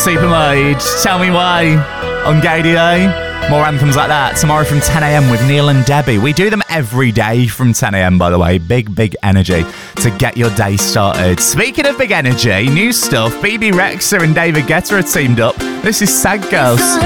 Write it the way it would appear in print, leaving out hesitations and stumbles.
Supermode. Tell me why on Gaydio. More anthems like that tomorrow from 10 a.m. with Neil and Debbie. We do them every day from 10 a.m, by the way. Big energy to get your day started. Speaking of big energy, new stuff. BB Rexha and David Guetta are teamed up. This is Sad Girls.